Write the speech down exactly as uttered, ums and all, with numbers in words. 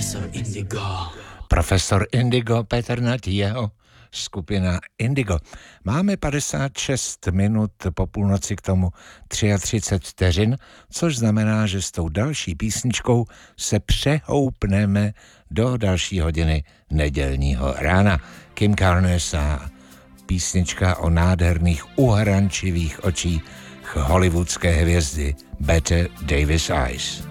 Profesor Indigo. Profesor Indigo, Petr Nadějo, skupina Indigo. Máme padesát šest minut po půlnoci, k tomu třicet tři vteřin, což znamená, že s tou další písničkou se přehoupneme do další hodiny nedělního rána. Kim Carnes a písnička o nádherných uhrančivých očích hollywoodské hvězdy Bette Davis Eyes.